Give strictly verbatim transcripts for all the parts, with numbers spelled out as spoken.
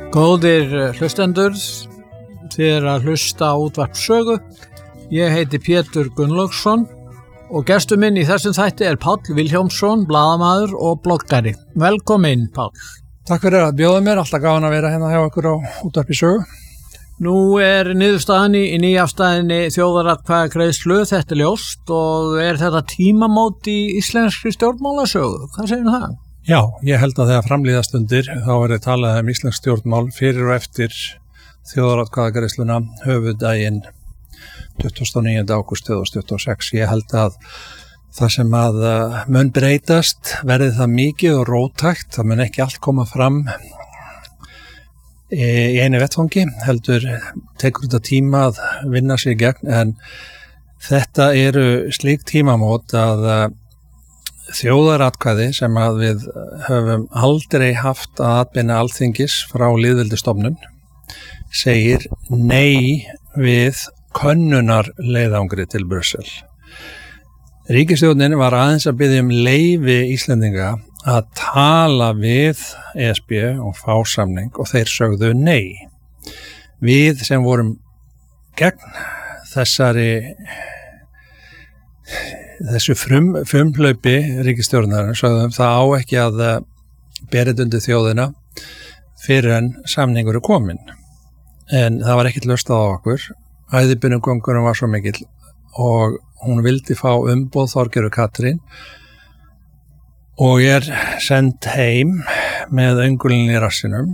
Góðir hlustendur, þið er að hlusta á útvarp sögu. Ég heiti Pétur Gunnlaugsson og gestur minn í þessum þætti er Páll Vilhjálmsson, blaðamaður og bloggari. Velkomin, Páll. Takk fyrir að bjóða mér, alltaf gaman að vera hérna hjá ykkur á útvarpi sögu. Nú er niðurstaðan í, í nýjafstæðinni þjóðaratkvæðagreiðslu, þetta er ljóst, og er þetta tímamót í íslenskri stjórnmálasögu? Hvað segir það? Já, ég held að þegar framlíða stundir þá er það talað um íslensk stjórnmál fyrir og eftir þjóðaratkvæðagreiðsluna höfuðdaginn tuttugasta og níunda ágúst tvö þúsund tuttugu og sex. Ég held að það sem að mun breytast verði það mikið og róttækt, það mun ekki allt koma fram í einu vettfangi, heldur tekur þetta tíma að vinna sig í gegn, en þetta eru slík tímamót að þjóðaratkvæði sem að við höfum aldrei haft að atbeina Alþingis frá lýðveldisstofnun segir nei við könnunarleiðangri til Brussel. Ríkisstjórnin var aðeins að biðja um leyfi Íslendinga að tala við E S B og fá samning og þeir sögðu nei. Við sem vorum gegn þessari þessu frum, frumhlaupi ríkisstjórnarinnar sögðum það á ekki að berið undir þjóðina fyrir en samningur er komin. En það var ekkert hlustað á okkur. Æðibunugöngurum var svo mikill og hún vildi fá umboð Þorgerðar Katrín og er send heim með öngulinn í rassinum.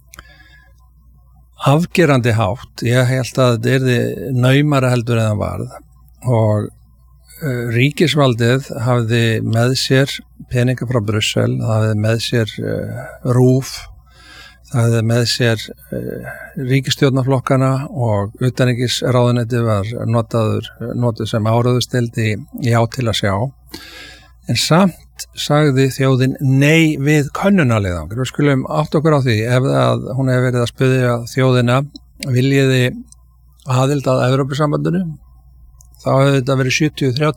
Afgerandi hátt, ég held að þetta yrði naumara heldur en það varð, og ríkisvaldið hafði með sér peninga frá Brussel, það hafði með sér uh, RÚV, það hafði með sér uh, ríkisstjórnarflokkana og utanríkisráðuneytið var notaður, notuð sem áráðustild í já til að sjá. En samt sagði þjóðin nei við könnunarleiðangri. Við skulum átta okkur á því, ef að hún hefur verið að spyrja þjóðina viljiði aðild að Evrópusambandinu, þá hefði þetta verið sjötíu til þrjátíu